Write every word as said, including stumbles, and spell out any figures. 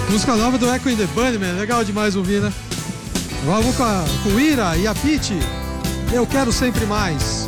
Música nova do Echo and the Bunnymen, legal demais ouvir, né? Agora vou com, a, com o Ira e a Pitty. Eu quero sempre mais.